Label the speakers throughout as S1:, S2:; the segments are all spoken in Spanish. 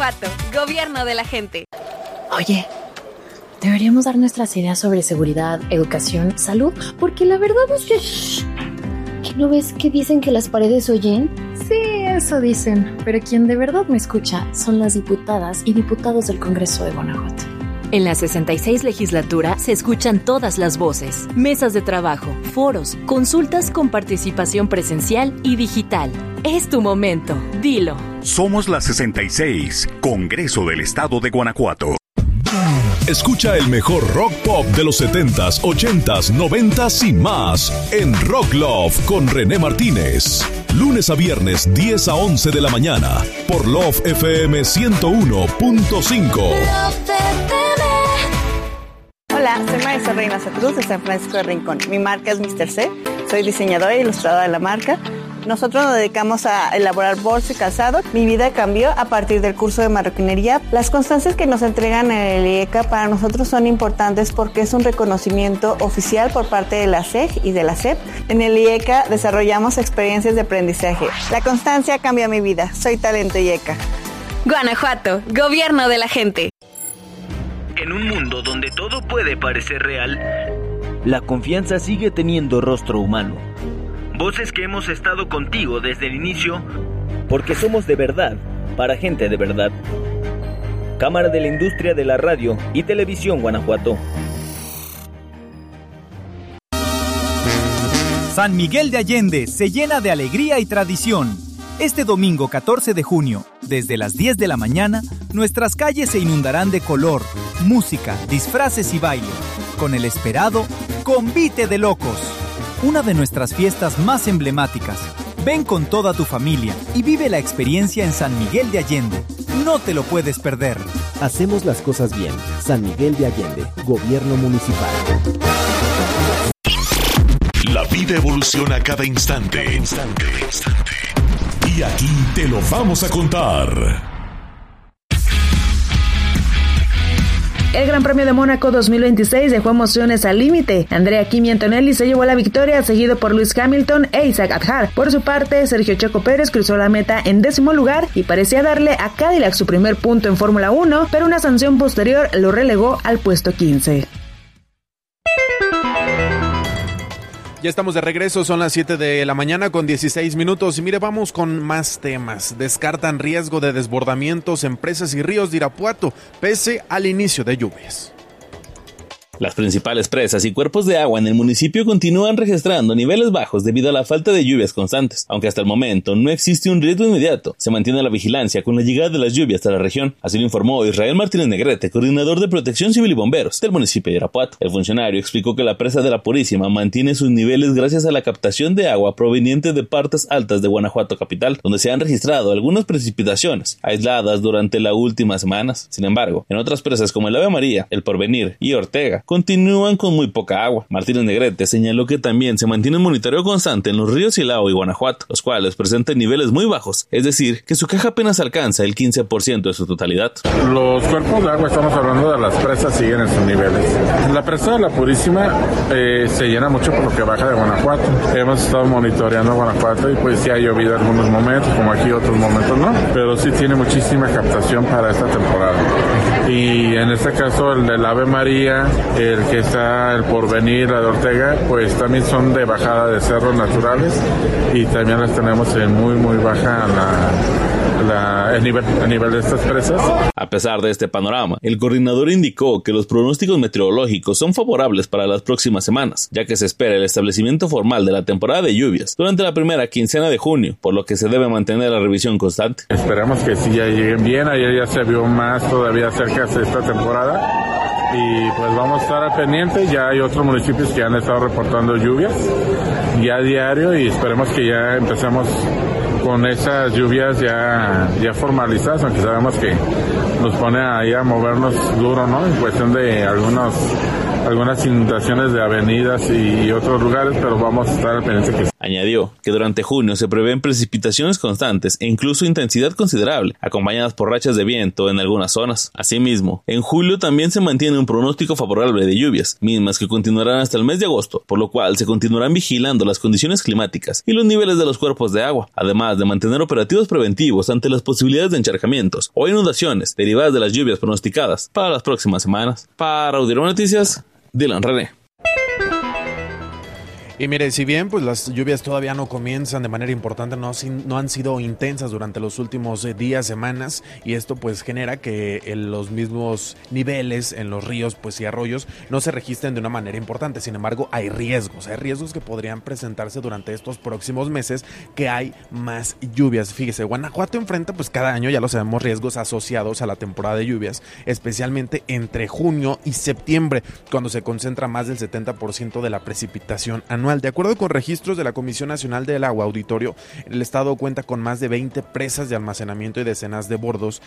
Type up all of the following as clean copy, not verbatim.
S1: Guanajuato, gobierno de la gente.
S2: Oye, deberíamos dar nuestras ideas sobre seguridad, educación, salud, porque la verdad es que
S3: ¿no ves que dicen que las paredes oyen?
S2: Sí, eso dicen, pero quien de verdad me escucha son las diputadas y diputados del Congreso de Guanajuato.
S4: En la 66 legislatura se escuchan todas las voces, mesas de trabajo, foros, consultas con participación presencial y digital. Es tu momento, dilo.
S5: Somos la 66, Congreso del Estado de Guanajuato.
S6: Escucha el mejor rock pop de los 70s, 80s, 90s y más en Rock Love con René Martínez. Lunes a viernes, 10 a 11 de la mañana, por Love FM 101.5.
S7: Hola, soy Marisol Reynoso Cruz de San Francisco de Rincón. Mi marca es Mr. C. Soy diseñadora e ilustradora de la marca. Nosotros nos dedicamos a elaborar bolsos y calzado. Mi vida cambió a partir del curso de marroquinería. Las constancias que nos entregan en el IECA para nosotros son importantes porque es un reconocimiento oficial por parte de la SEG y de la SEP. En el IECA desarrollamos experiencias de aprendizaje. La constancia cambia mi vida. Soy Talento IECA.
S1: Guanajuato, gobierno de la gente.
S8: En un mundo donde todo puede parecer real, la confianza sigue teniendo rostro humano. Voces que hemos estado contigo desde el inicio, porque somos de verdad, para gente de verdad. Cámara de la Industria de la Radio y Televisión Guanajuato.
S9: San Miguel de Allende se llena de alegría y tradición. Este domingo 14 de junio, desde las 10 de la mañana, nuestras calles se inundarán de color, música, disfraces y baile, con el esperado Convite de Locos, una de nuestras fiestas más emblemáticas. Ven con toda tu familia y vive la experiencia en San Miguel de Allende. No te lo puedes perder.
S10: Hacemos las cosas bien. San Miguel de Allende, Gobierno Municipal.
S6: La vida evoluciona a cada instante. Y aquí te lo vamos a contar.
S11: El Gran Premio de Mónaco 2026 dejó emociones al límite. Andrea Kimi Antonelli se llevó la victoria, seguido por Lewis Hamilton e Isaac Hadjar. Por su parte, Sergio Checo Pérez cruzó la meta en 10º lugar y parecía darle a Cadillac su primer punto en Fórmula 1, pero una sanción posterior lo relegó al puesto 15.
S12: Ya estamos de regreso, son las 7 de la mañana con 16 minutos y mire, vamos con más temas. Descartan riesgo de desbordamientos en presas y ríos de Irapuato, pese al inicio de lluvias.
S13: Las principales presas y cuerpos de agua en el municipio continúan registrando niveles bajos debido a la falta de lluvias constantes. Aunque hasta el momento no existe un riesgo inmediato, se mantiene la vigilancia con la llegada de las lluvias a la región. Así lo informó Israel Martínez Negrete, coordinador de Protección Civil y Bomberos del municipio de Irapuato. El funcionario explicó que la presa de la Purísima mantiene sus niveles gracias a la captación de agua proveniente de partes altas de Guanajuato capital, donde se han registrado algunas precipitaciones aisladas durante las últimas semanas. Sin embargo, en otras presas como el Ave María, el Porvenir y Ortega, continúan con muy poca agua. Martínez Negrete señaló que también se mantiene un monitoreo constante en los ríos Silao y Guanajuato, los cuales presentan niveles muy bajos, es decir, que su caja apenas alcanza el 15% de su totalidad.
S14: Los cuerpos de agua, estamos hablando de las presas, siguen en sus niveles. La presa de la Purísima se llena mucho por lo que baja de Guanajuato. Hemos estado monitoreando Guanajuato y pues sí ha llovido algunos momentos, como aquí otros momentos no, pero sí tiene muchísima captación para esta temporada. Y en este caso el del Ave María, el que está el Porvenir, la de Ortega, pues también son de bajada de cerros naturales y también las tenemos en muy baja el nivel de estas presas.
S13: A pesar de este panorama, el coordinador indicó que los pronósticos meteorológicos son favorables para las próximas semanas, ya que se espera el establecimiento formal de la temporada de lluvias durante la primera quincena de junio, por lo que se debe mantener la revisión constante.
S14: Esperamos que sí ya lleguen bien, ayer ya se vio más todavía cerca de esta temporada. Y pues vamos a estar al pendiente, ya hay otros municipios que han estado reportando lluvias ya a diario y esperemos que ya empecemos con esas lluvias ya formalizadas, aunque sabemos que nos pone ahí a movernos duro, ¿no? En cuestión de algunas inundaciones de avenidas y otros lugares, pero vamos a estar al pendiente que
S13: Añadió que durante junio se prevén precipitaciones constantes e incluso intensidad considerable, acompañadas por rachas de viento en algunas zonas. Asimismo, en julio también se mantiene un pronóstico favorable de lluvias, mismas que continuarán hasta el mes de agosto, por lo cual se continuarán vigilando las condiciones climáticas y los niveles de los cuerpos de agua, además de mantener operativos preventivos ante las posibilidades de encharcamientos o inundaciones derivadas de las lluvias pronosticadas para las próximas semanas. Para Audiorama Noticias, Dylan René.
S12: Y mire, si bien pues las lluvias todavía no comienzan de manera importante, no han sido intensas durante los últimos días, semanas, y esto pues genera que los mismos niveles en los ríos pues y arroyos no se registren de una manera importante. Sin embargo, hay riesgos que podrían presentarse durante estos próximos meses, que hay más lluvias. Fíjese, Guanajuato enfrenta pues cada año, ya lo sabemos, riesgos asociados a la temporada de lluvias, especialmente entre junio y septiembre, cuando se concentra más del 70% de la precipitación anual. De acuerdo con registros de la Comisión Nacional del Agua, auditorio, el estado cuenta con más de 20 presas de almacenamiento y decenas de bordos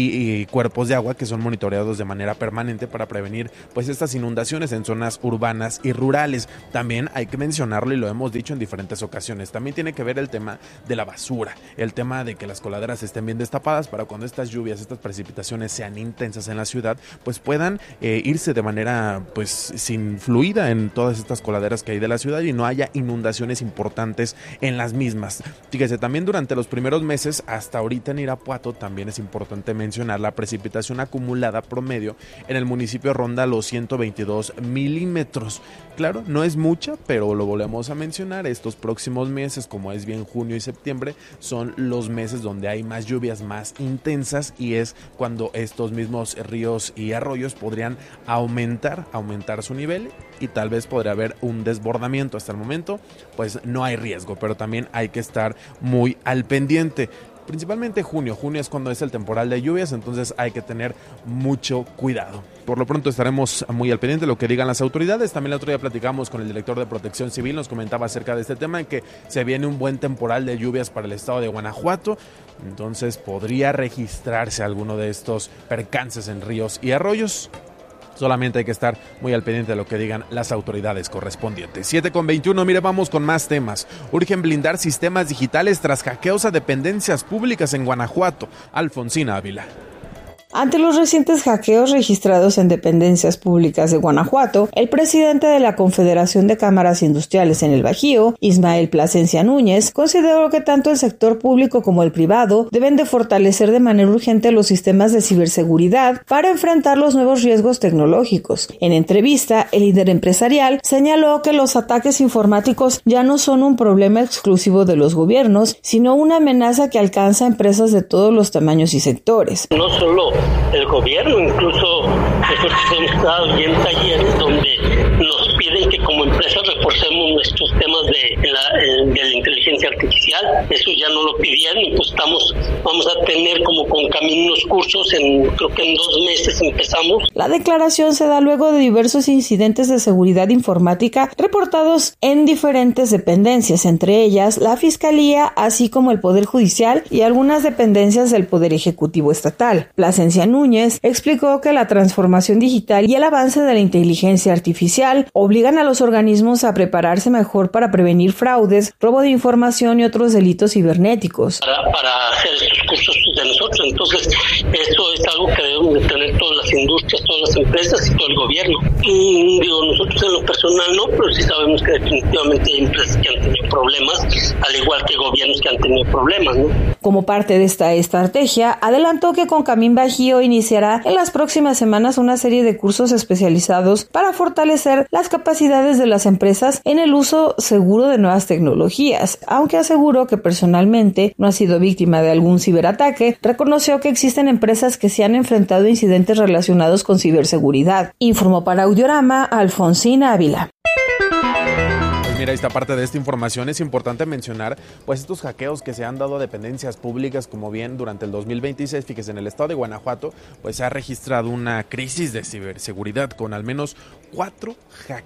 S12: y cuerpos de agua que son monitoreados de manera permanente para prevenir pues estas inundaciones en zonas urbanas y rurales. También hay que mencionarlo, y lo hemos dicho en diferentes ocasiones, también tiene que ver el tema de la basura, el tema de que las coladeras estén bien destapadas para cuando estas lluvias, estas precipitaciones sean intensas en la ciudad, pues puedan irse de manera pues sin fluida en todas estas coladeras que hay de la ciudad y no haya inundaciones importantes en las mismas. Fíjese, también durante los primeros meses, hasta ahorita en Irapuato, también es importante mencionar la precipitación acumulada promedio en el municipio ronda los 122 milímetros. Claro, no es mucha, pero lo volvemos a mencionar, estos próximos meses, como es bien junio y septiembre, son los meses donde hay más lluvias más intensas, y es cuando estos mismos ríos y arroyos podrían aumentar su nivel, y tal vez podría haber un desbordamiento. Hasta el momento pues no hay riesgo, pero también hay que estar muy al pendiente. Principalmente junio es cuando es el temporal de lluvias, entonces hay que tener mucho cuidado. Por lo pronto estaremos muy al pendiente de lo que digan las autoridades. También el otro día platicamos con el director de Protección Civil, nos comentaba acerca de este tema, en que se viene un buen temporal de lluvias para el estado de Guanajuato, entonces podría registrarse alguno de estos percances en ríos y arroyos. Solamente hay que estar muy al pendiente de lo que digan las autoridades correspondientes. 7:21, mire, vamos con más temas. Urgen blindar sistemas digitales tras hackeos a dependencias públicas en Guanajuato. Alfonsina Ávila.
S15: Ante los recientes hackeos registrados en dependencias públicas de Guanajuato, el presidente de la Confederación de Cámaras Industriales en el Bajío, Ismael Plasencia Núñez, consideró que tanto el sector público como el privado deben de fortalecer de manera urgente los sistemas de ciberseguridad para enfrentar los nuevos riesgos tecnológicos. En entrevista, el líder empresarial señaló que los ataques informáticos ya no son un problema exclusivo de los gobiernos, sino una amenaza que alcanza a empresas de todos los tamaños y sectores.
S16: No solo el gobierno, incluso nosotros hemos estado en talleres donde nos piden que como empresa reforcemos nuestros temas de la inteligencia artificial. Eso ya no lo pidieron, y pues vamos a tener como con camino unos cursos, creo que en 2 meses empezamos.
S15: La declaración se da luego de diversos incidentes de seguridad informática reportados en diferentes dependencias, entre ellas la Fiscalía, así como el Poder Judicial y algunas dependencias del Poder Ejecutivo Estatal. Plasencia Núñez explicó que la transformación digital y el avance de la inteligencia artificial obligan a los organismos a prepararse mejor para prevenir fraudes, robo de información y otros delitos cibernéticos.
S16: Para hacer estos cursos de nosotros, entonces esto es algo que debemos de tener todas las industrias, todas las empresas y todo el gobierno. Y digo, nosotros en lo personal no, pero sí sabemos que definitivamente hay empresas que han tenido problemas, al igual que gobiernos que han tenido problemas, ¿no?
S15: Como parte de esta estrategia, adelantó que Concamín Bajío iniciará en las próximas semanas una serie de cursos especializados para fortalecer las capacidades de las empresas en el uso seguro de nuevas tecnologías. Aunque aseguró que personalmente no ha sido víctima de algún ciberataque, reconoció que existen empresas que se han enfrentado a incidentes relacionados con ciberseguridad. Informó para Audiorama Alfonsina Ávila.
S12: Mira, esta parte de esta información es importante mencionar pues estos hackeos que se han dado a dependencias públicas, como bien durante el 2026, fíjese, en el estado de Guanajuato pues se ha registrado una crisis de ciberseguridad con al menos 4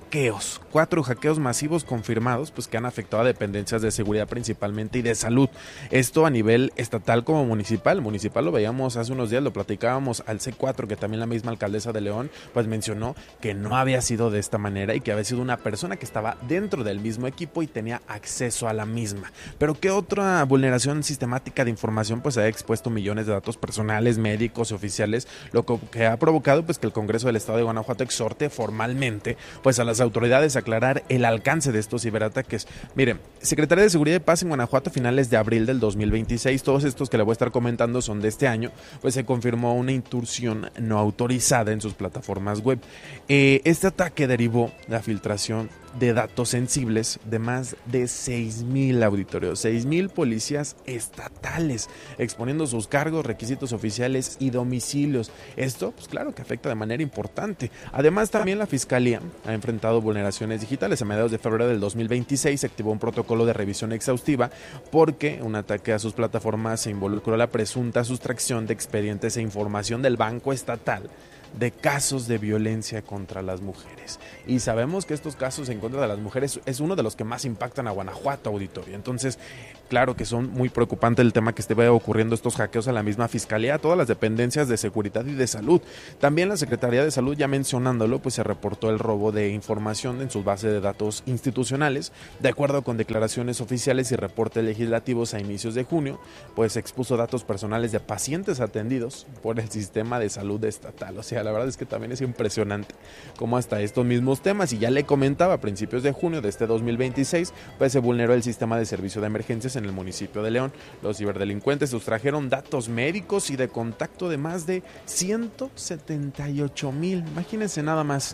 S12: hackeos masivos confirmados pues que han afectado a dependencias de seguridad principalmente y de salud. Esto a nivel estatal como municipal lo veíamos hace unos días, lo platicábamos al C4, que también la misma alcaldesa de León pues mencionó que no había sido de esta manera y que había sido una persona que estaba dentro del el mismo equipo y tenía acceso a la misma. Pero ¿qué otra vulneración sistemática de información pues ha expuesto millones de datos personales, médicos y oficiales, lo que ha provocado pues que el Congreso del Estado de Guanajuato exhorte formalmente pues a las autoridades a aclarar el alcance de estos ciberataques? Miren, Secretaría de Seguridad y Paz en Guanajuato a finales de abril del 2026, todos estos que le voy a estar comentando son de este año, pues se confirmó una intrusión no autorizada en sus plataformas web. Este ataque derivó de la filtración de datos sensibles de más de 6,000 auditorios, 6,000 policías estatales, exponiendo sus cargos, requisitos oficiales y domicilios. Esto, pues claro que afecta de manera importante. Además, también la Fiscalía ha enfrentado vulneraciones digitales. A mediados de febrero del 2026 se activó un protocolo de revisión exhaustiva porque un ataque a sus plataformas se involucró la presunta sustracción de expedientes e información del Banco Estatal de casos de violencia contra las mujeres. Y sabemos que estos casos en contra de las mujeres es uno de los que más impactan a Guanajuato, auditorio. Entonces, claro que son muy preocupante el tema que esté ocurriendo estos hackeos a la misma Fiscalía, a todas las dependencias de seguridad y de salud. También la Secretaría de Salud, ya mencionándolo, pues se reportó el robo de información en sus bases de datos institucionales. De acuerdo con declaraciones oficiales y reportes legislativos a inicios de junio, pues se expuso datos personales de pacientes atendidos por el sistema de salud estatal. O sea, la verdad es que también es impresionante cómo hasta estos mismos temas, y ya le comentaba, a principios de junio de este 2026, pues se vulneró el sistema de servicio de emergencias en el municipio de León. Los ciberdelincuentes sustrajeron datos médicos y de contacto de más de 178,000, imagínense nada más,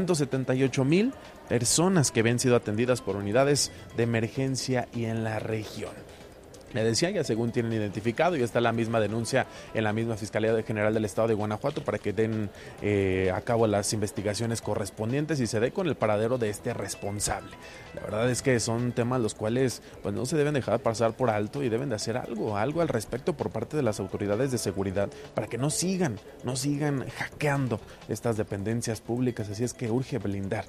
S12: 178,000 personas que habían sido atendidas por unidades de emergencia y en la región. Le decía, ya según tienen identificado, y está la misma denuncia en la misma Fiscalía General del Estado de Guanajuato para que den a cabo las investigaciones correspondientes y se dé con el paradero de este responsable. La verdad es que son temas los cuales pues no se deben dejar pasar por alto y deben de hacer algo al respecto por parte de las autoridades de seguridad para que no sigan hackeando estas dependencias públicas. Así es que urge blindar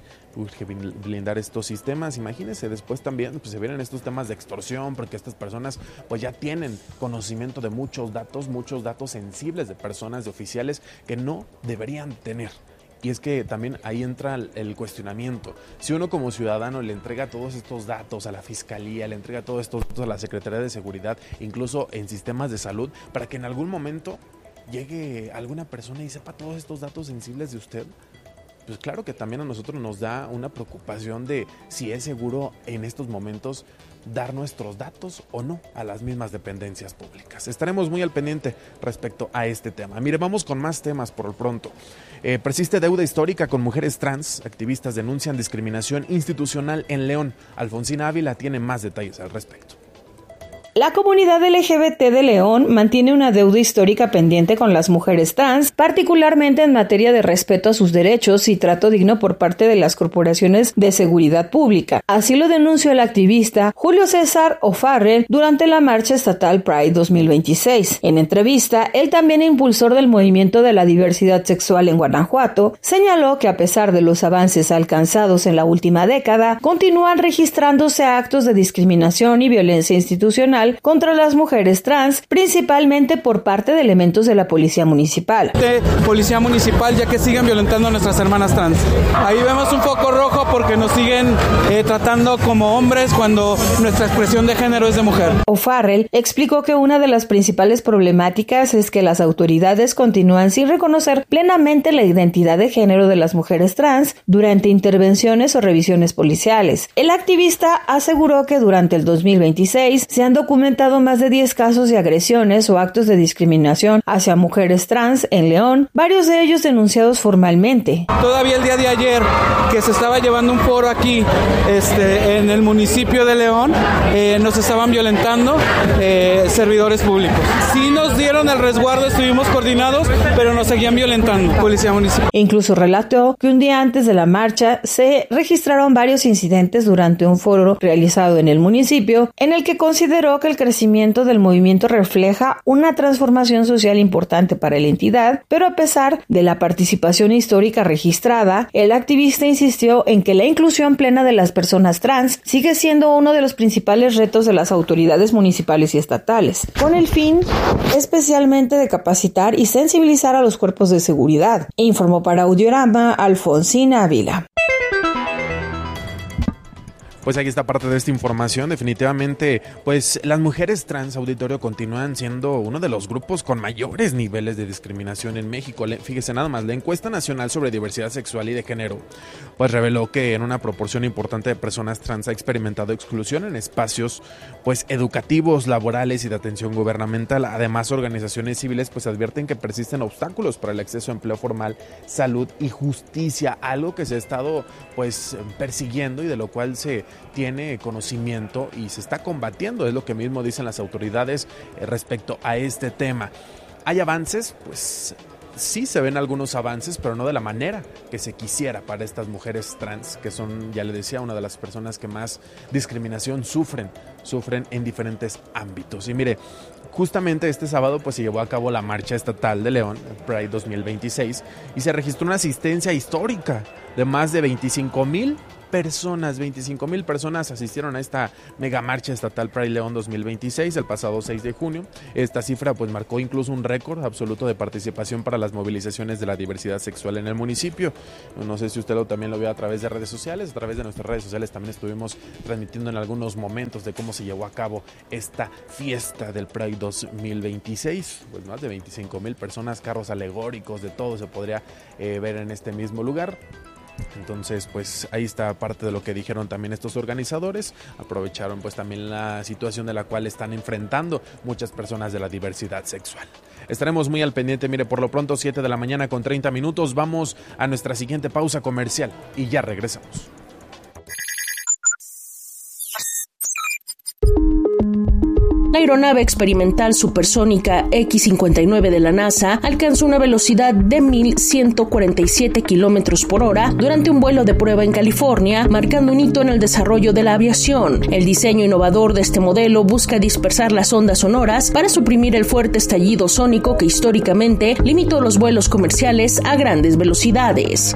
S12: estos sistemas. Imagínense, después también pues se vienen estos temas de extorsión, porque estas personas pues ya tienen conocimiento de muchos datos sensibles de personas, de oficiales que no deberían tener. Y es que también ahí entra el cuestionamiento. Si uno como ciudadano le entrega todos estos datos a la Fiscalía, le entrega todos estos datos a la Secretaría de Seguridad, incluso en sistemas de salud, para que en algún momento llegue alguna persona y sepa todos estos datos sensibles de usted, pues claro que también a nosotros nos da una preocupación de si es seguro en estos momentos dar nuestros datos o no a las mismas dependencias públicas. Estaremos muy al pendiente respecto a este tema. Mire, vamos con más temas por el pronto. Persiste deuda histórica con mujeres trans. Activistas denuncian discriminación institucional en León. Alfonsina Ávila tiene más detalles al respecto.
S15: La comunidad LGBT de León mantiene una deuda histórica pendiente con las mujeres trans, particularmente en materia de respeto a sus derechos y trato digno por parte de las corporaciones de seguridad pública. Así lo denunció el activista Julio César O'Farrell durante la marcha estatal Pride 2026. En entrevista, él también impulsor del movimiento de la diversidad sexual en Guanajuato, señaló que a pesar de los avances alcanzados en la última década, continúan registrándose actos de discriminación y violencia institucional contra las mujeres trans, principalmente por parte de elementos de la Policía Municipal.
S17: Policía Municipal, ya que siguen violentando a nuestras hermanas trans. Ahí vemos un foco rojo porque nos siguen tratando como hombres cuando nuestra expresión de género es de mujer.
S15: O'Farrell explicó que una de las principales problemáticas es que las autoridades continúan sin reconocer plenamente la identidad de género de las mujeres trans durante intervenciones o revisiones policiales. El activista aseguró que durante el 2026 se han documentado más de 10 casos de agresiones o actos de discriminación hacia mujeres trans en León, varios de ellos denunciados formalmente.
S17: Todavía el día de ayer que se estaba llevando un foro aquí en el municipio de León, nos estaban violentando servidores públicos. Sí nos dieron el resguardo, estuvimos coordinados, pero nos seguían violentando. Policía Municipal.
S15: Incluso relató que un día antes de la marcha se registraron varios incidentes durante un foro realizado en el municipio, en el que consideró que el crecimiento del movimiento refleja una transformación social importante para la entidad, pero a pesar de la participación histórica registrada, el activista insistió en que la inclusión plena de las personas trans sigue siendo uno de los principales retos de las autoridades municipales y estatales, con el fin especialmente de capacitar y sensibilizar a los cuerpos de seguridad. Informó para Audiorama Alfonsina Ávila.
S12: Pues aquí está parte de esta información. Definitivamente, pues las mujeres trans, auditorio, continúan siendo uno de los grupos con mayores niveles de discriminación en México. Fíjese nada más, la encuesta nacional sobre diversidad sexual y de género, pues reveló que en una proporción importante de personas trans ha experimentado exclusión en espacios, pues educativos, laborales y de atención gubernamental. Además, organizaciones civiles, pues advierten que persisten obstáculos para el acceso a empleo formal, salud y justicia, algo que se ha estado, pues, persiguiendo y de lo cual se tiene conocimiento y se está combatiendo, es lo que mismo dicen las autoridades respecto a este tema. ¿Hay avances? Pues sí se ven algunos avances, pero no de la manera que se quisiera para estas mujeres trans, que son, ya le decía, una de las personas que más discriminación sufren en diferentes ámbitos. Y mire, justamente este sábado pues se llevó a cabo la Marcha Estatal de León, Pride 2026, y se registró una asistencia histórica de más de 25,000 personas asistieron a esta mega marcha estatal Pride León 2026 el pasado 6 de junio. Esta cifra pues marcó incluso un récord absoluto de participación para las movilizaciones de la diversidad sexual en el municipio. No sé si usted también lo vio a través de redes sociales, a través de nuestras redes sociales también estuvimos transmitiendo en algunos momentos de cómo se llevó a cabo esta fiesta del Pride 2026. Pues más de 25,000 personas, carros alegóricos, de todo se podría ver en este mismo lugar. Entonces, pues ahí está parte de lo que dijeron también estos organizadores. Aprovecharon pues también la situación de la cual están enfrentando muchas personas de la diversidad sexual. Estaremos muy al pendiente. Mire, por lo pronto 7 de la mañana con 30 minutos. Vamos a nuestra siguiente pausa comercial y ya regresamos.
S18: La aeronave experimental supersónica X-59 de la NASA alcanzó una velocidad de 1,147 kilómetros por hora durante un vuelo de prueba en California, marcando un hito en el desarrollo de la aviación. El diseño innovador de este modelo busca dispersar las ondas sonoras para suprimir el fuerte estallido sónico que históricamente limitó los vuelos comerciales a grandes velocidades.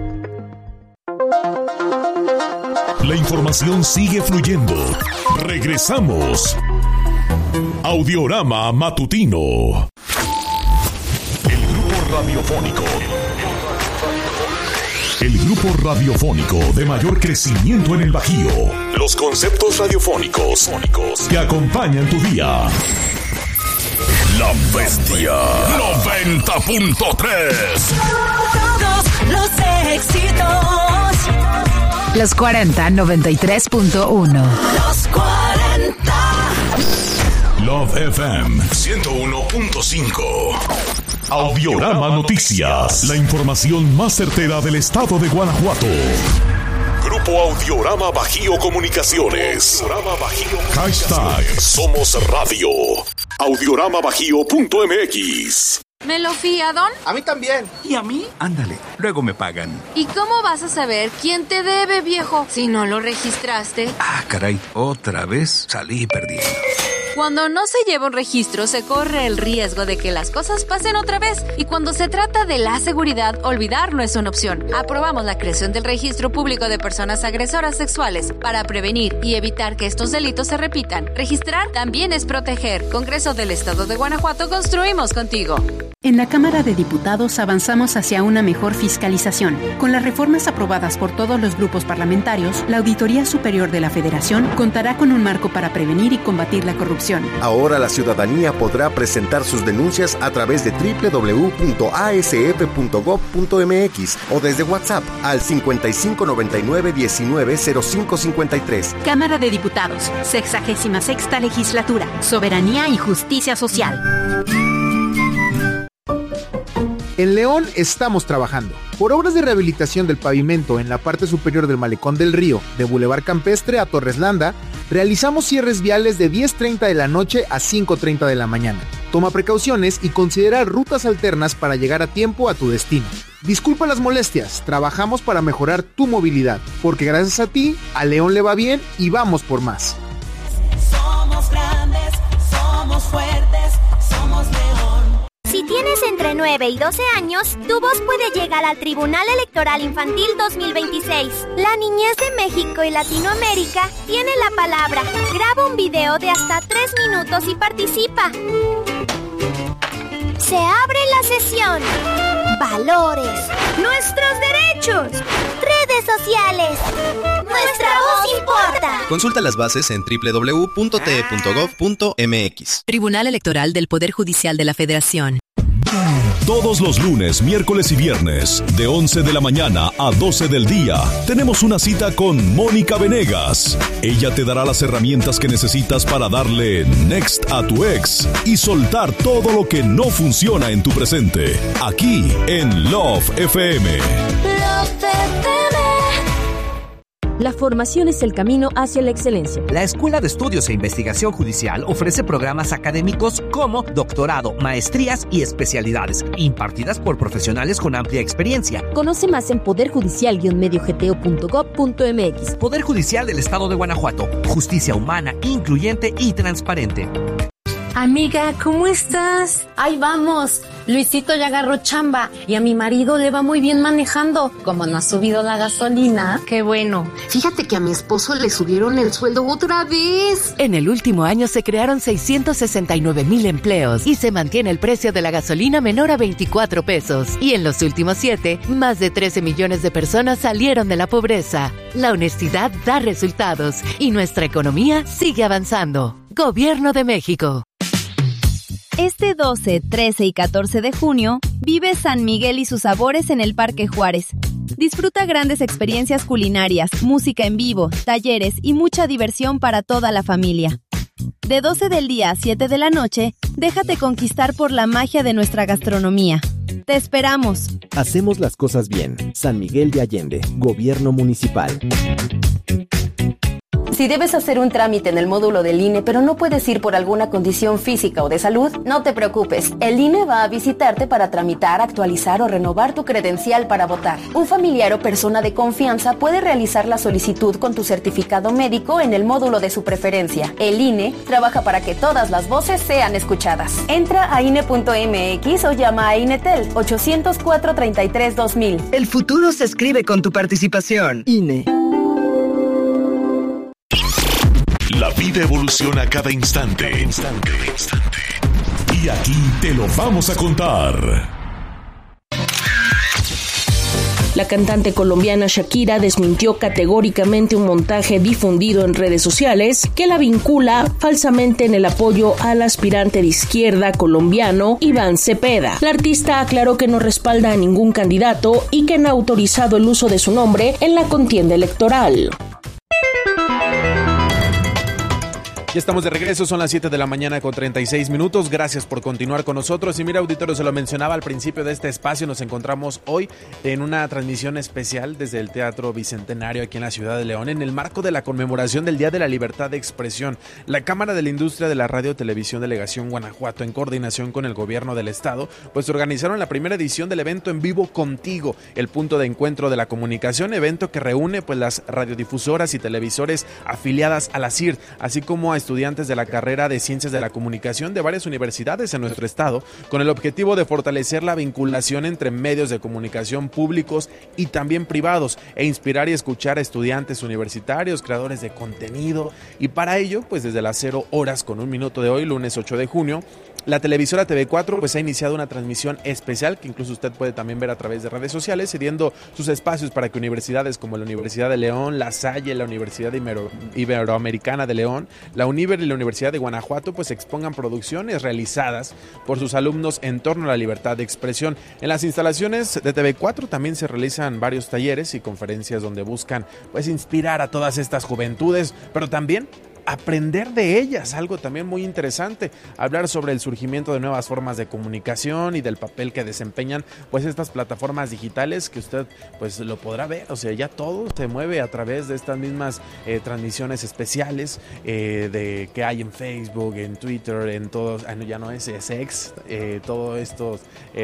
S6: La información sigue fluyendo. Regresamos. Audiorama Matutino. El grupo radiofónico de mayor crecimiento en el Bajío. Los conceptos radiofónicos que acompañan tu día. La Bestia 90.3.
S19: Todos los éxitos.
S20: Los 40 93.1.
S19: Los 40.
S6: Love FM 101.5. Audiorama Noticias. La información más certera del estado de Guanajuato. Grupo Audiorama Bajío Comunicaciones. Hashtag Somos Radio. Audioramabajío.mx.
S21: ¿Me lo fía, Don?
S22: A mí también. ¿Y a mí? Ándale, luego me pagan.
S21: ¿Y cómo vas a saber quién te debe, viejo, si no lo registraste?
S22: Ah, caray, otra vez salí perdiendo.
S21: Cuando no se lleva un registro, se corre el riesgo de que las cosas pasen otra vez. Y cuando se trata de la seguridad, olvidar no es una opción. Aprobamos la creación del Registro Público de Personas Agresoras Sexuales para prevenir y evitar que estos delitos se repitan. Registrar también es proteger. Congreso del Estado de Guanajuato, construimos contigo.
S23: En la Cámara de Diputados avanzamos hacia una mejor fiscalización. Con las reformas aprobadas por todos los grupos parlamentarios, la Auditoría Superior de la Federación contará con un marco para prevenir y combatir la corrupción.
S24: Ahora la ciudadanía podrá presentar sus denuncias a través de www.asf.gov.mx o desde WhatsApp al 5599-190553.
S23: Cámara de Diputados, 66ª Legislatura, Soberanía y Justicia Social.
S25: En León estamos trabajando por obras de rehabilitación del pavimento en la parte superior del Malecón del Río, de Boulevard Campestre a Torres Landa. Realizamos cierres viales de 10:30 de la noche a 5:30 de la mañana. Toma precauciones y considera rutas alternas para llegar a tiempo a tu destino. Disculpa las molestias, trabajamos para mejorar tu movilidad, porque gracias a ti, a León le va bien y vamos por más.
S19: Somos grandes, somos fuertes, somos León.
S26: Si tienes entre 9 y 12 años, tu voz puede llegar al Tribunal Electoral Infantil 2026. La niñez de México y Latinoamérica tiene la palabra. Graba un video de hasta 3 minutos y participa. Se abre la sesión. Valores. Nuestros derechos. Redes sociales. Nuestra voz importa.
S1: Consulta las bases en www.te.gov.mx.
S2: Tribunal Electoral del Poder Judicial de la Federación.
S6: Todos los lunes, miércoles y viernes, de 11 de la mañana a 12 del día, tenemos una cita con Mónica Venegas. Ella te dará las herramientas que necesitas para darle next a tu ex y soltar todo lo que no funciona en tu presente. Aquí en Love FM.
S26: Love FM.
S3: La formación es el camino hacia la excelencia.
S4: La Escuela de Estudios e Investigación Judicial ofrece programas académicos como doctorado, maestrías y especialidades, impartidas por profesionales con amplia experiencia.
S3: Conoce más en poderjudicial-mediogto.gov.mx.
S4: Poder Judicial del Estado de Guanajuato. Justicia humana, incluyente y transparente.
S5: Amiga, ¿cómo estás? Ahí vamos. Luisito ya agarró chamba y a mi marido le va muy bien manejando. Como no ha subido la gasolina. Qué bueno.
S7: Fíjate que a mi esposo le subieron el sueldo otra vez.
S2: En el último año se crearon 669,000 empleos y se mantiene el precio de la gasolina menor a 24 pesos. Y en los últimos 7, más de 13 millones de personas salieron de la pobreza. La honestidad da resultados y nuestra economía sigue avanzando. Gobierno de México.
S27: Este 12, 13 y 14 de junio, vive San Miguel y sus sabores en el Parque Juárez. Disfruta grandes experiencias culinarias, música en vivo, talleres y mucha diversión para toda la familia. De 12 del día a 7 de la noche, déjate conquistar por la magia de nuestra gastronomía. ¡Te esperamos!
S10: Hacemos las cosas bien. San Miguel de Allende, Gobierno Municipal.
S28: Si debes hacer un trámite en el módulo del INE, pero no puedes ir por alguna condición física o de salud, no te preocupes. El INE va a visitarte para tramitar, actualizar o renovar tu credencial para votar. Un familiar o persona de confianza puede realizar la solicitud con tu certificado médico en el módulo de su preferencia. El INE trabaja para que todas las voces sean escuchadas. Entra a INE.mx o llama a INETEL 800-433-2000.
S29: El futuro se escribe con tu participación. INE.
S6: La vida evoluciona cada instante. Y aquí te lo vamos a contar.
S18: La cantante colombiana Shakira desmintió categóricamente un montaje difundido en redes sociales que la vincula falsamente en el apoyo al aspirante de izquierda colombiano Iván Cepeda. La artista aclaró que no respalda a ningún candidato y que no ha autorizado el uso de su nombre en la contienda electoral.
S12: Ya estamos de regreso, son las 7 de la mañana con 36 minutos. Gracias por continuar con nosotros. Y mira, auditorio, se lo mencionaba al principio de este espacio, nos encontramos hoy en una transmisión especial desde el Teatro Bicentenario aquí en la ciudad de León, en el marco de la conmemoración del Día de la Libertad de Expresión. La Cámara de la Industria de la Radio Televisión Delegación Guanajuato, en coordinación con el gobierno del estado, pues organizaron la primera edición del evento En Vivo Contigo, el punto de encuentro de la comunicación, evento que reúne pues las radiodifusoras y televisores afiliadas a la CIRT, así como a estudiantes de la carrera de Ciencias de la Comunicación de varias universidades en nuestro estado, con el objetivo de fortalecer la vinculación entre medios de comunicación públicos y también privados, e inspirar y escuchar a estudiantes universitarios, creadores de contenido. Y para ello, pues desde las 0 horas con 1 minuto de hoy, lunes 8 de junio, la televisora TV4 pues ha iniciado una transmisión especial que incluso usted puede también ver a través de redes sociales, cediendo sus espacios para que universidades como la Universidad de León, La Salle, la Universidad Iberoamericana de León, la Univer y la Universidad de Guanajuato pues expongan producciones realizadas por sus alumnos en torno a la libertad de expresión. En las instalaciones de TV4 también se realizan varios talleres y conferencias donde buscan pues inspirar a todas estas juventudes, pero también aprender de ellas, algo también muy interesante, hablar sobre el surgimiento de nuevas formas de comunicación y del papel que desempeñan pues estas plataformas digitales, que usted pues lo podrá ver, o sea, ya todo se mueve a través de estas mismas transmisiones especiales de que hay en Facebook, en Twitter, en todos, ya no es X, todos estos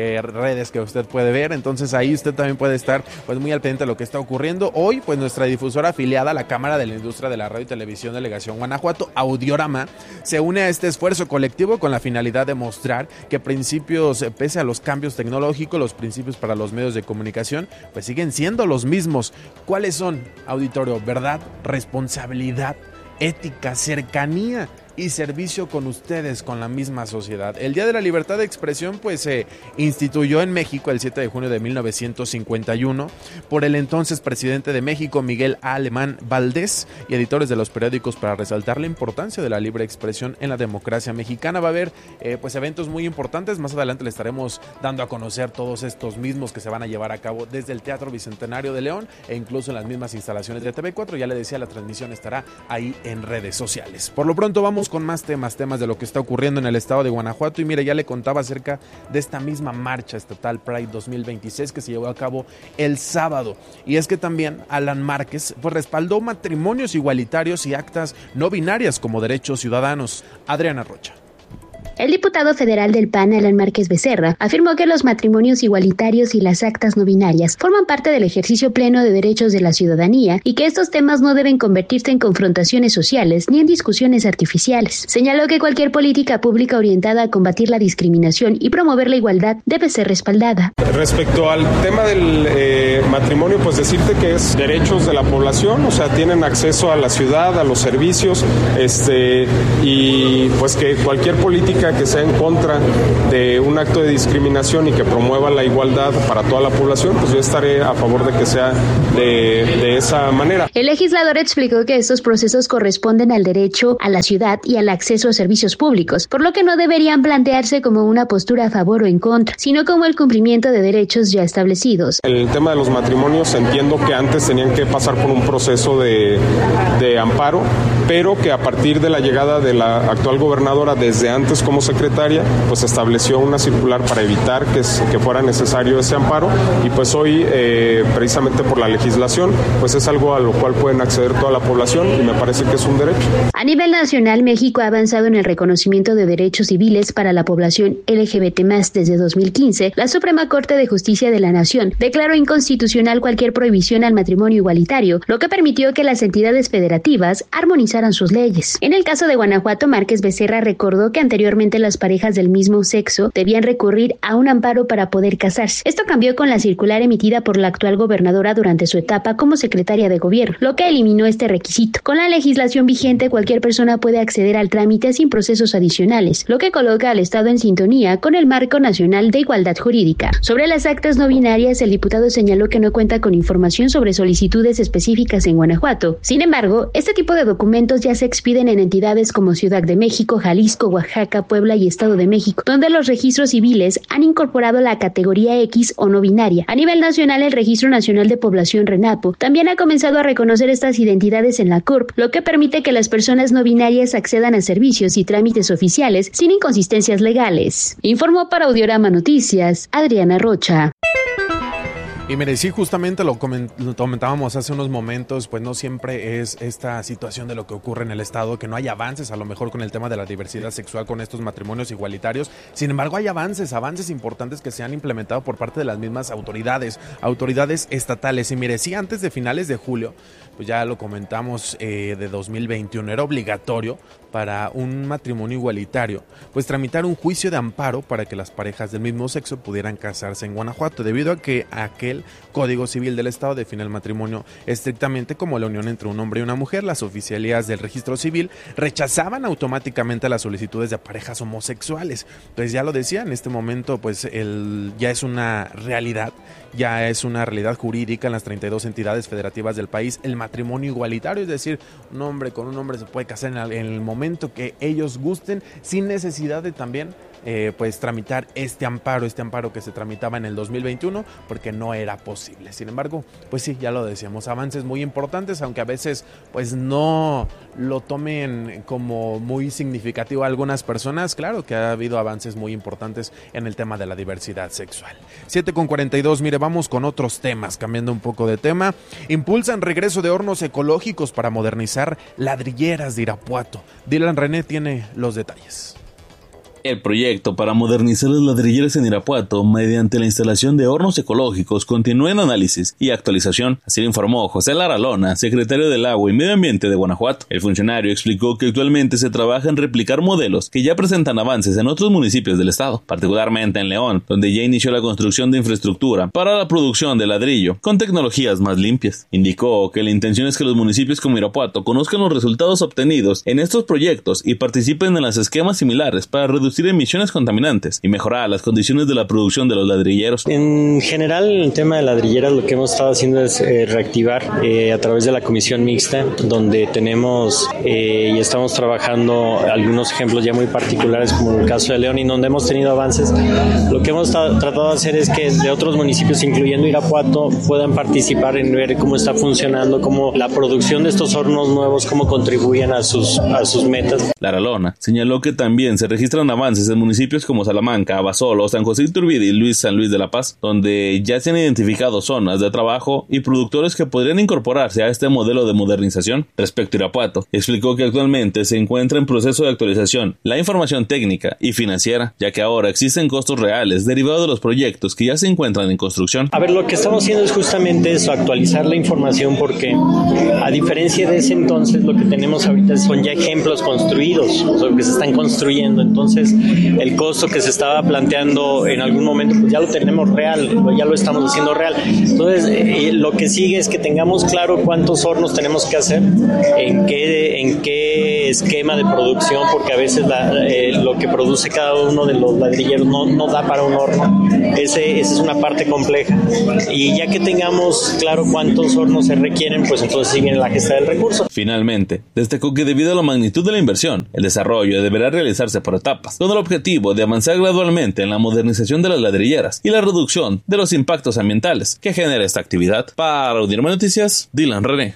S12: redes que usted puede ver. Entonces ahí usted también puede estar pues muy al pendiente de lo que está ocurriendo. Hoy pues nuestra difusora afiliada a la Cámara de la Industria de la Radio y Televisión Delegación Guanajuato, Audiorama, se une a este esfuerzo colectivo con la finalidad de mostrar que principios, pese a los cambios tecnológicos, los principios para los medios de comunicación, pues siguen siendo los mismos. ¿Cuáles son, auditorio? Verdad, responsabilidad, ética, cercanía. y servicio con ustedes, con la misma sociedad. El Día de la Libertad de Expresión pues se instituyó en México el 7 de junio de 1951 por el entonces presidente de México, Miguel Alemán Valdés, y editores de los periódicos para resaltar la importancia de la libre expresión en la democracia mexicana. Va a haber pues eventos muy importantes, más adelante le estaremos dando a conocer todos estos mismos que se van a llevar a cabo desde el Teatro Bicentenario de León e incluso en las mismas instalaciones de TV4. Ya le decía, la transmisión estará ahí en redes sociales. Por lo pronto vamos con más temas de lo que está ocurriendo en el estado de Guanajuato, y mire, ya le contaba acerca de esta misma marcha estatal Pride 2026 que se llevó a cabo el sábado, y es que también Alan Márquez pues respaldó matrimonios igualitarios y actas no binarias como derechos ciudadanos. Adriana Rocha.
S1: El diputado federal del PAN, Alan Márquez Becerra, afirmó que los matrimonios igualitarios y las actas no binarias forman parte del ejercicio pleno de derechos de la ciudadanía y que estos temas no deben convertirse en confrontaciones sociales ni en discusiones artificiales. Señaló que cualquier política pública orientada a combatir la discriminación y promover la igualdad debe ser respaldada.
S8: Respecto al tema del matrimonio, pues decirte que es derechos de la población, o sea, tienen acceso a la ciudad, a los servicios, y pues que cualquier política que sea en contra de un acto de discriminación y que promueva la igualdad para toda la población, pues yo estaré a favor de que sea de esa manera.
S1: El legislador explicó que estos procesos corresponden al derecho a la ciudad y al acceso a servicios públicos, por lo que no deberían plantearse como una postura a favor o en contra, sino como el cumplimiento de derechos ya establecidos.
S8: El tema de los matrimonios, entiendo que antes tenían que pasar por un proceso de amparo, pero que a partir de la llegada de la actual gobernadora, desde antes como secretaria, pues estableció una circular para evitar que fuera necesario ese amparo, y pues hoy precisamente por la legislación pues es algo a lo cual pueden acceder toda la población y me parece que es un derecho.
S1: A nivel nacional, México ha avanzado en el reconocimiento de derechos civiles para la población LGBT+. Desde 2015, la Suprema Corte de Justicia de la Nación declaró inconstitucional cualquier prohibición al matrimonio igualitario, lo que permitió que las entidades federativas armonizaran sus leyes. En el caso de Guanajuato, Márquez Becerra recordó que anteriormente las parejas del mismo sexo debían recurrir a un amparo para poder casarse. Esto cambió con la circular emitida por la actual gobernadora durante su etapa como secretaria de gobierno, lo que eliminó este requisito. Con la legislación vigente, cualquier persona puede acceder al trámite sin procesos adicionales, lo que coloca al Estado en sintonía con el Marco Nacional de Igualdad Jurídica. Sobre las actas no binarias, el diputado señaló que no cuenta con información sobre solicitudes específicas en Guanajuato. Sin embargo, este tipo de documentos ya se expiden en entidades como Ciudad de México, Jalisco, Oaxaca, Puebla y Estado de México, donde los registros civiles han incorporado la categoría X o no binaria. A nivel nacional, el Registro Nacional de Población RENAPO también ha comenzado a reconocer estas identidades en la CURP, lo que permite que las personas no binarias accedan a servicios y trámites oficiales sin inconsistencias legales. Informó para Audiorama Noticias, Adriana Rocha.
S12: Y mire, sí, justamente lo comentábamos hace unos momentos, pues no siempre es esta situación de lo que ocurre en el Estado, que no hay avances, a lo mejor con el tema de la diversidad sexual, con estos matrimonios igualitarios. Sin embargo, hay avances importantes que se han implementado por parte de las mismas autoridades estatales. Y mire, sí, antes de finales de julio, pues ya lo comentamos, de 2021, era obligatorio para un matrimonio igualitario, pues tramitar un juicio de amparo para que las parejas del mismo sexo pudieran casarse en Guanajuato, debido a que aquel Código Civil del Estado define el matrimonio estrictamente como la unión entre un hombre y una mujer. Las oficialías del registro civil rechazaban automáticamente las solicitudes de parejas homosexuales. Entonces ya lo decía, en este momento pues ya es una realidad jurídica en las 32 entidades federativas del país, el matrimonio igualitario, es decir, un hombre con un hombre se puede casar en el momento que ellos gusten, sin necesidad de también pues tramitar este amparo que se tramitaba en el 2021 porque no era posible. Sin embargo, pues sí, ya lo decíamos, avances muy importantes, aunque a veces pues no lo tomen como muy significativo a algunas personas. Claro que ha habido avances muy importantes en el tema de la diversidad sexual. 7:42, mire, vamos con otros temas, cambiando un poco de tema. Impulsan regreso de hornos ecológicos para modernizar ladrilleras de Irapuato. Dylan René tiene los detalles.
S9: El proyecto para modernizar las ladrilleras en Irapuato mediante la instalación de hornos ecológicos continúa en análisis y actualización, así lo informó José Lara Lona, secretario del Agua y Medio Ambiente de Guanajuato. El funcionario explicó que actualmente se trabaja en replicar modelos que ya presentan avances en otros municipios del estado, particularmente en León, donde ya inició la construcción de infraestructura para la producción de ladrillo con tecnologías más limpias. Indicó que la intención es que los municipios como Irapuato conozcan los resultados obtenidos en estos proyectos y participen en los esquemas similares para reducir emisiones contaminantes y mejorar las condiciones de la producción de los ladrilleros.
S11: En general, en el tema de ladrilleras, lo que hemos estado haciendo es reactivar a través de la comisión mixta, donde tenemos y estamos trabajando algunos ejemplos ya muy particulares, como el caso de León, y donde hemos tenido avances. Lo que hemos tratado de hacer es que de otros municipios, incluyendo Irapuato, puedan participar en ver cómo está funcionando, cómo la producción de estos hornos nuevos, cómo contribuyen a sus metas.
S9: Lara Lona señaló que también se registran avances en municipios como Salamanca, Abasolo, San José Iturbide y San Luis de la Paz, donde ya se han identificado zonas de trabajo y productores que podrían incorporarse a este modelo de modernización. Respecto a Irapuato, explicó que actualmente se encuentra en proceso de actualización la información técnica y financiera, ya que ahora existen costos reales derivados de los proyectos que ya se encuentran en construcción.
S11: A ver, lo que estamos haciendo es justamente eso, actualizar la información, porque a diferencia de ese entonces, lo que tenemos ahorita son ya ejemplos construidos, o sea, que se están construyendo. Entonces, el costo que se estaba planteando en algún momento, pues ya lo tenemos real, ya lo estamos haciendo real. Entonces, lo que sigue es que tengamos claro cuántos hornos tenemos que hacer, en qué esquema de producción, porque a veces lo que produce cada uno de los ladrilleros no da para un horno. Esa es una parte compleja. Y ya que tengamos claro cuántos hornos se requieren, pues entonces sigue la gesta del recurso.
S9: Finalmente, destacó que debido a la magnitud de la inversión, el desarrollo deberá realizarse por etapas, con el objetivo de avanzar gradualmente en la modernización de las ladrilleras y la reducción de los impactos ambientales que genera esta actividad. Para Unirme Noticias, Dylan René.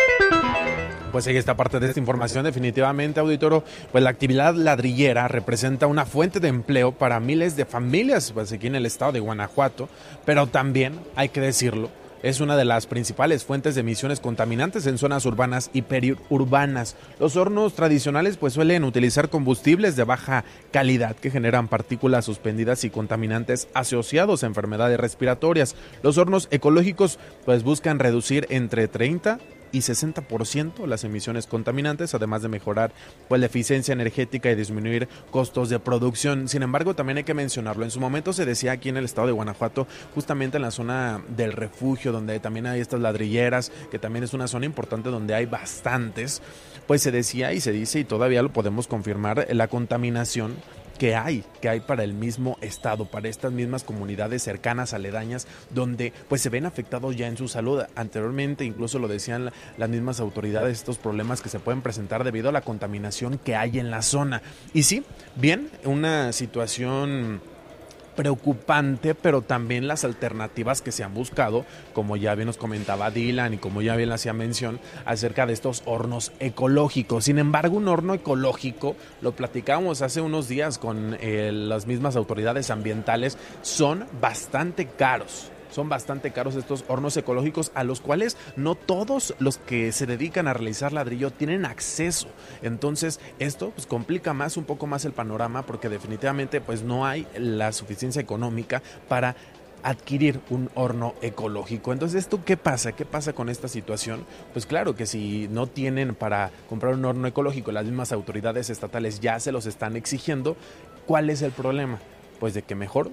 S12: Pues sigue esta parte de esta información. Definitivamente, auditorio, pues la actividad ladrillera representa una fuente de empleo para miles de familias, pues aquí en el estado de Guanajuato, pero también, hay que decirlo, es una de las principales fuentes de emisiones contaminantes en zonas urbanas y periurbanas. Los hornos tradicionales pues suelen utilizar combustibles de baja calidad que generan partículas suspendidas y contaminantes asociados a enfermedades respiratorias. Los hornos ecológicos pues buscan reducir entre 30 y 60% las emisiones contaminantes, además de mejorar pues la eficiencia energética y disminuir costos de producción. Sin embargo, también hay que mencionarlo, en su momento se decía aquí en el estado de Guanajuato, justamente en la zona del Refugio, donde también hay estas ladrilleras, que también es una zona importante donde hay bastantes, pues se decía y se dice, y todavía lo podemos confirmar, la contaminación que hay para el mismo estado, para estas mismas comunidades cercanas, aledañas, donde pues se ven afectados ya en su salud. Anteriormente incluso lo decían las mismas autoridades, estos problemas que se pueden presentar debido a la contaminación que hay en la zona. Y sí, bien, una situación preocupante, pero también las alternativas que se han buscado, como ya bien nos comentaba Dylan y como ya bien hacía mención, acerca de estos hornos ecológicos. Sin embargo, un horno ecológico, lo platicábamos hace unos días con las mismas autoridades ambientales, son bastante caros. Son bastante caros estos hornos ecológicos, a los cuales no todos los que se dedican a realizar ladrillo tienen acceso. Entonces esto pues complica un poco más el panorama, porque definitivamente pues no hay la suficiencia económica para adquirir un horno ecológico. Entonces, ¿esto qué pasa? ¿Qué pasa con esta situación? Pues claro que si no tienen para comprar un horno ecológico, las mismas autoridades estatales ya se los están exigiendo. ¿Cuál es el problema? Pues de que mejor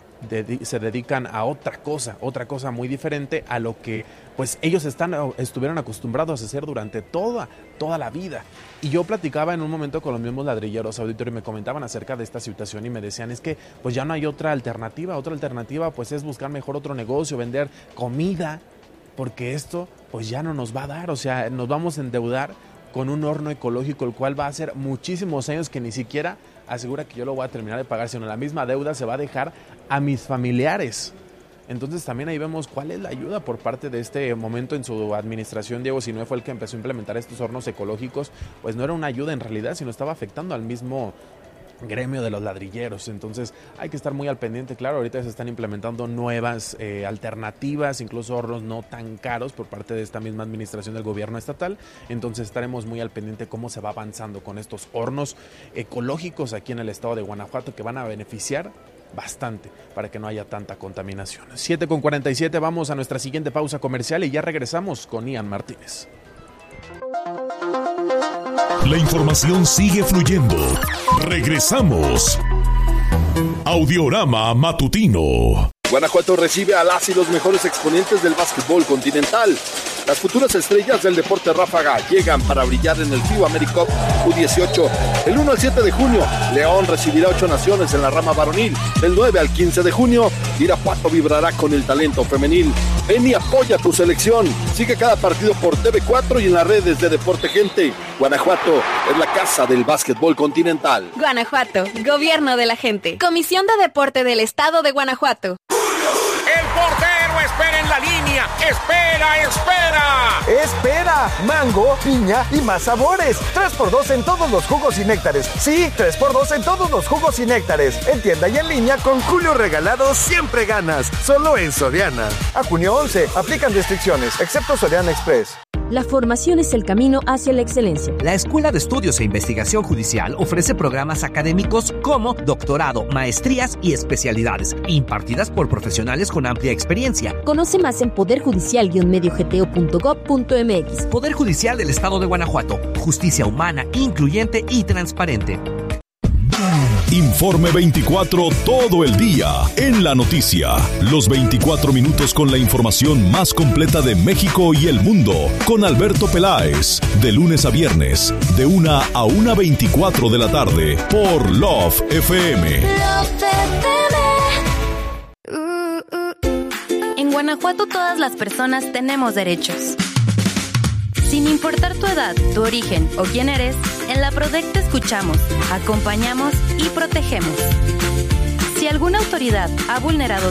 S12: se dedican a otra cosa muy diferente a lo que pues ellos estuvieron acostumbrados a hacer durante toda la vida. Y yo platicaba en un momento con los mismos ladrilleros, auditorio, y me comentaban acerca de esta situación y me decían, es que pues ya no hay otra alternativa pues es buscar mejor otro negocio, vender comida, porque esto pues ya no nos va a dar, o sea, nos vamos a endeudar con un horno ecológico, el cual va a ser muchísimos años que ni siquiera asegura que yo lo voy a terminar de pagar, sino la misma deuda se va a dejar a mis familiares. Entonces también ahí vemos cuál es la ayuda por parte de este momento en su administración. Diego Sinue fue el que empezó a implementar estos hornos ecológicos, pues no era una ayuda en realidad, sino estaba afectando al mismo gremio de los ladrilleros. Entonces hay que estar muy al pendiente. Claro, ahorita se están implementando nuevas alternativas, incluso hornos no tan caros por parte de esta misma administración del gobierno estatal. Entonces estaremos muy al pendiente cómo se va avanzando con estos hornos ecológicos aquí en el estado de Guanajuato, que van a beneficiar bastante para que no haya tanta contaminación. 7:47, vamos a nuestra siguiente pausa comercial y ya regresamos con Ian Martínez.
S6: La información sigue fluyendo. Regresamos. Audiorama Matutino.
S13: Guanajuato recibe a las y los mejores exponentes del básquetbol continental. Las futuras estrellas del deporte ráfaga llegan para brillar en el FIBA AmeriCup U18. El 1 al 7 de junio, León recibirá 8 naciones en la rama varonil. Del 9 al 15 de junio, Irapuato vibrará con el talento femenil. Ven y apoya tu selección. Sigue cada partido por TV4 y en las redes de Deporte Gente. Guanajuato es la casa del básquetbol continental.
S27: Guanajuato, gobierno de la gente. Comisión de Deporte del Estado de Guanajuato.
S14: El portero espera en la línea. ¡Espera!
S15: ¡Espera! Mango, piña y más sabores. 3x2 en todos los jugos y néctares. Sí, 3x2 en todos los jugos y néctares. En tienda y en línea con Julio Regalado siempre ganas. Solo en Soriana. A junio 11, aplican restricciones, excepto Soriana Express.
S3: La formación es el camino hacia la excelencia.
S4: La Escuela de Estudios e Investigación Judicial ofrece programas académicos como doctorado, maestrías y especialidades, impartidas por profesionales con amplia experiencia.
S3: Conoce más en poderjudicial-mediogto.gov.mx.
S4: Poder Judicial del Estado de Guanajuato. Justicia humana, incluyente y transparente.
S6: Informe 24 todo el día en la noticia. Los 24 minutos con la información más completa de México y el mundo. Con Alberto Peláez. De lunes a viernes, de 1 a 1:24 de la tarde. Por Love FM.
S27: En Guanajuato todas las personas tenemos derechos. Sin importar tu edad, tu origen o quién eres, en la PRODEC te escuchamos, acompañamos y protegemos. Si alguna autoridad ha vulnerado